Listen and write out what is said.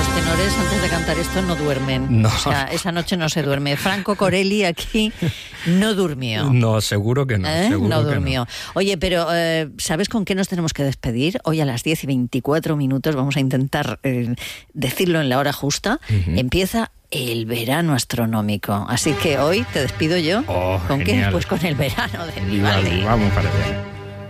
los tenores antes de cantar esto no duermen. No. O sea, esa noche no se duerme. Franco Corelli aquí no durmió. No, seguro que no. Seguro no que durmió. no. Oye, pero ¿sabes con qué nos tenemos que despedir? Hoy a las 10:24 vamos a intentar decirlo en la hora justa. Empieza el verano astronómico. Así que hoy te despido yo. Oh, ¿Con genial. qué? Pues con el verano de Vivaldi. Vivaldi. Vamos para allá.